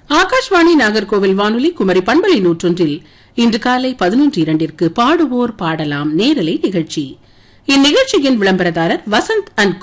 ஆகாஷ்வாணி நாகர்கோவில் வானொலி குமரி பண்பலை 101 இன்று காலை 11:02 பாடுவோர் பாடலாம் நேரலை நிகழ்ச்சி. இந்நிகழ்ச்சியின் விளம்பரதாரர் வசந்த் அண்ட்